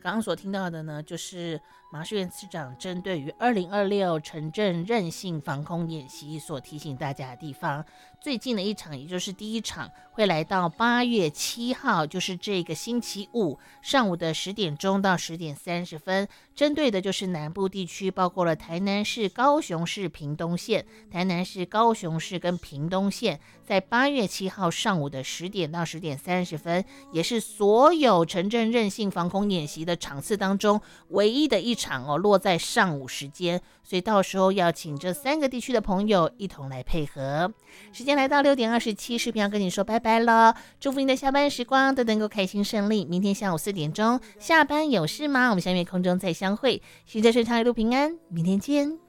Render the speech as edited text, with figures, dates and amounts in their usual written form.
刚刚所听到的呢，就是马士元次长针对于2026城镇韧性防空演习所提醒大家的地方。最近的一场，也就是第一场，会来到8月7号，就是这个星期五上午的10点钟到10点30分，针对的就是南部地区，包括了台南市、高雄市、屏东县、台南市、高雄市跟屏东县，在8月7号上午的10点到10点30分，也是所有城镇韧性防空演习的场次当中唯一的一场哦，落在上午时间，所以到时候要请这3个地区的朋友一同来配合。时间来到6点27，视频要跟你说拜拜了，祝福你的下班时光都能够开心顺利。明天下午4点钟下班有事吗？我们下面空中再相会，行车顺畅，一路平安，明天见。